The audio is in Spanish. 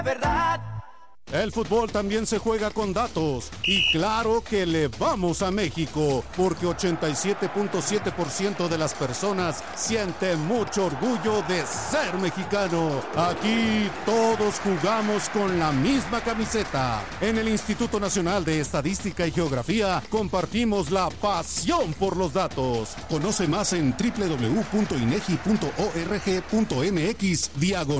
verdad. El fútbol también se juega con datos y claro que le vamos a México porque 87.7% de las personas sienten mucho orgullo de ser mexicano. Aquí todos jugamos con la misma camiseta. En el Instituto Nacional de Estadística y Geografía compartimos la pasión por los datos. Conoce más en www.inegi.org.mx/.